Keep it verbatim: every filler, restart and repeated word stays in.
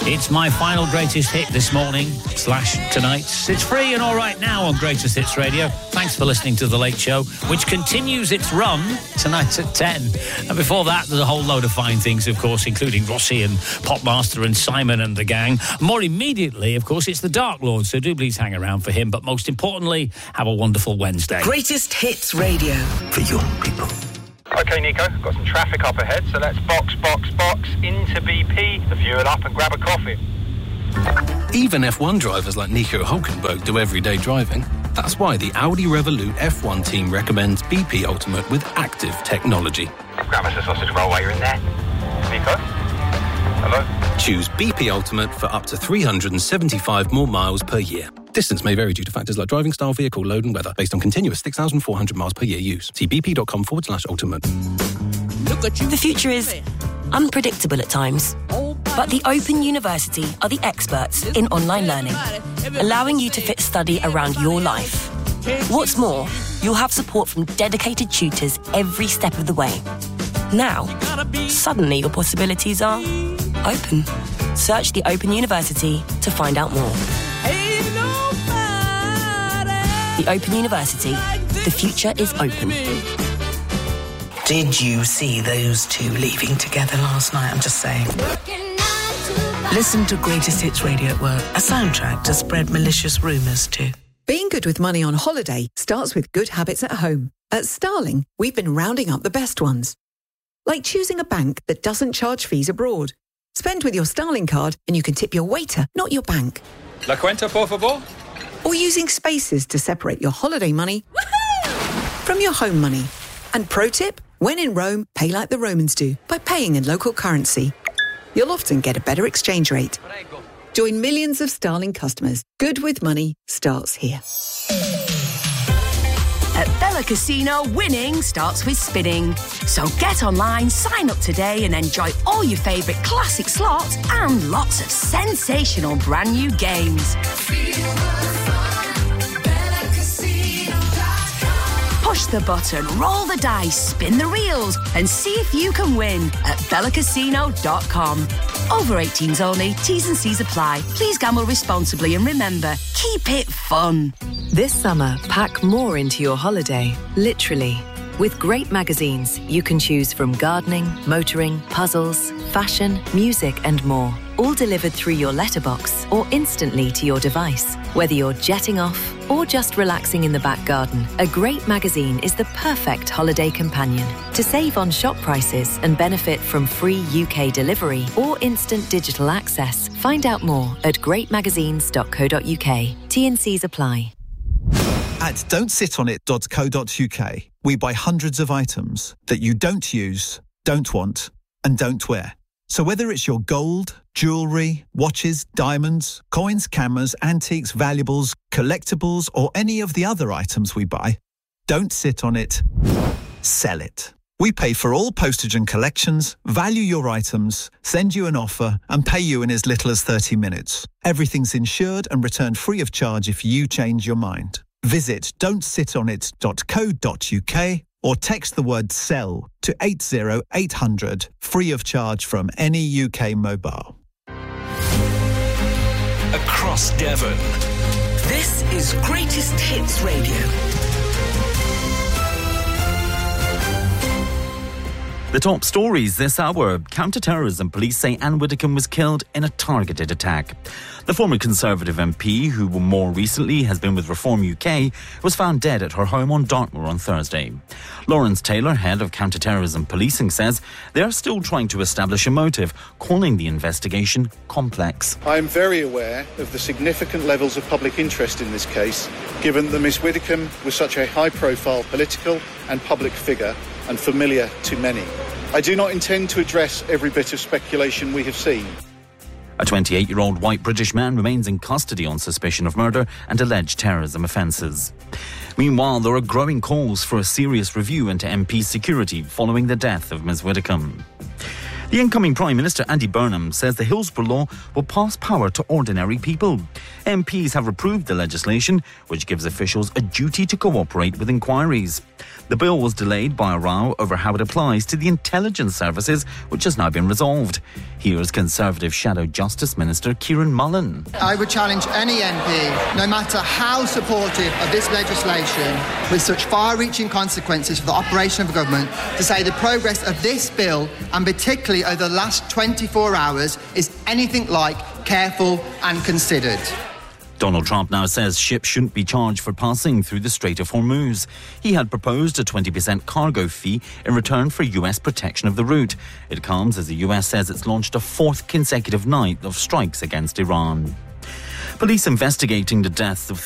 It's my final greatest hit this morning, slash tonight. It's free and all right now on Greatest Hits Radio. Thanks for listening to The Late Show, which continues its run tonight at ten. And before that, there's a whole load of fine things, of course, including Rossi and Popmaster and Simon and the gang. More immediately, of course, it's the Dark Lord, so do please hang around for him. But most importantly, have a wonderful Wednesday. Greatest Hits Radio for young people. OK, Nico, got some traffic up ahead, so let's box, box, box into B P, the fuel up and grab a coffee. Even F one drivers like Nico Hulkenberg do everyday driving. That's why the Audi Revolut F one team recommends B P Ultimate with active technology. Grab us a sausage roll while you're in there. Nico? Hello? Choose B P Ultimate for up to three hundred seventy-five more miles per year. Distance may vary due to factors like driving style, vehicle load and weather, based on continuous six thousand four hundred miles per year use. See bp.com forward slash ultimate. The future is unpredictable at times, but the Open University are the experts in online learning, allowing you to fit study around your life. What's more, you'll have support from dedicated tutors every step of the way. Now, suddenly your possibilities are open. Search the Open University to find out more. The Open University. The future is open. Did you see those two leaving together last night? I'm just saying. Listen to Greatest Hits Radio at work, a soundtrack to spread malicious rumours to. Being good with money on holiday starts with good habits at home. At Starling, we've been rounding up the best ones. Like choosing a bank that doesn't charge fees abroad. Spend with your Starling card and you can tip your waiter, not your bank. La cuenta, por favor? Or using spaces to separate your holiday money from your home money. And pro tip, when in Rome, pay like the Romans do, by paying in local currency. You'll often get a better exchange rate. Join millions of Starling customers. Good with money starts here. At Bella Casino, winning starts with spinning. So get online, sign up today and enjoy all your favourite classic slots and lots of sensational brand new games. Push the button, roll the dice, spin the reels and see if you can win at bella casino dot com. Over eighteens only, T's and C's apply. Please gamble responsibly and remember, keep it fun. This summer, pack more into your holiday, literally. With great magazines, you can choose from gardening, motoring, puzzles, fashion, music and more. All delivered through your letterbox or instantly to your device. Whether you're jetting off or just relaxing in the back garden, a great magazine is the perfect holiday companion. To save on shop prices and benefit from free U K delivery or instant digital access, find out more at great magazines dot co dot uk. T and C's apply. At don't sit on it dot co dot uk, we buy hundreds of items that you don't use, don't want, and don't wear. So whether it's your gold, jewellery, watches, diamonds, coins, cameras, antiques, valuables, collectibles, or any of the other items we buy, don't sit on it, sell it. We pay for all postage and collections, value your items, send you an offer, and pay you in as little as thirty minutes. Everything's insured and returned free of charge if you change your mind. Visit don't sit on it dot co dot uk or text the word SELL to eight zero eight hundred, free of charge from any U K mobile. Across Devon. This is Greatest Hits Radio. The top stories this hour. Counter-terrorism police say Anne Widdecombe was killed in a targeted attack. The former Conservative M P, who more recently has been with Reform U K, was found dead at her home on Dartmoor on Thursday. Lawrence Taylor, head of counter-terrorism policing, says they are still trying to establish a motive, calling the investigation complex. I am very aware of the significant levels of public interest in this case, given that Miss Widdecombe was such a high-profile political and public figure and familiar to many. I do not intend to address every bit of speculation we have seen. A twenty-eight-year-old white British man remains in custody on suspicion of murder and alleged terrorism offences. Meanwhile, there are growing calls for a serious review into M P security following the death of Miss Widdecombe. The incoming Prime Minister, Andy Burnham, says the Hillsborough Law will pass power to ordinary people. M Ps have approved the legislation, which gives officials a duty to cooperate with inquiries. The bill was delayed by a row over how it applies to the intelligence services, which has now been resolved. Here's Conservative Shadow Justice Minister Kieran Mullen. I would challenge any M P, no matter how supportive of this legislation, with such far-reaching consequences for the operation of the government, to say the progress of this bill, and particularly over the last twenty-four hours, is anything like careful and considered. Donald Trump now says ships shouldn't be charged for passing through the Strait of Hormuz. He had proposed a twenty percent cargo fee in return for U S protection of the route. It comes as the U S says it's launched a fourth consecutive night of strikes against Iran. Police investigating the deaths of